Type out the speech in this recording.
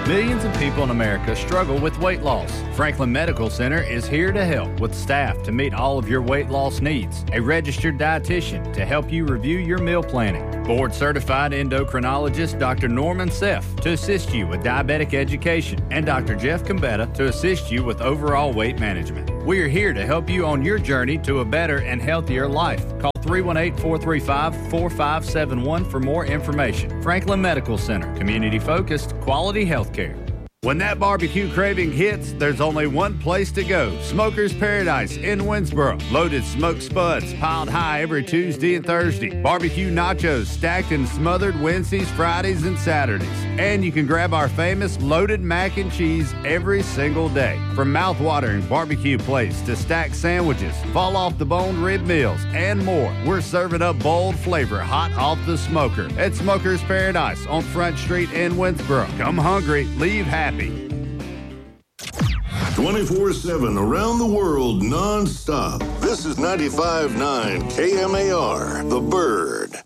Millions of people in America struggle with weight loss. Franklin Medical Center is here to help with staff to meet all of your weight loss needs, a registered dietitian to help you review your meal planning, board-certified endocrinologist Dr. Norman Seff to assist you with diabetic education, and Dr. Jeff Combetta to assist you with overall weight management. We are here to help you on your journey to a better and healthier life. Call 318-435-4571 for more information. Franklin Medical Center, community-focused, quality health care. When that barbecue craving hits, there's only one place to go. Smoker's Paradise in Winsboro. Loaded smoked spuds piled high every Tuesday and Thursday. Barbecue nachos stacked and smothered Wednesdays, Fridays, and Saturdays. And you can grab our famous loaded mac and cheese every single day. From mouth-watering barbecue plates to stacked sandwiches, fall-off-the-bone rib meals, and more. We're serving up bold flavor hot off the smoker at Smoker's Paradise on Front Street in Winsboro. Come hungry, leave happy. 24/7 around the world, non-stop. This is 95.9 KMAR, The Bird.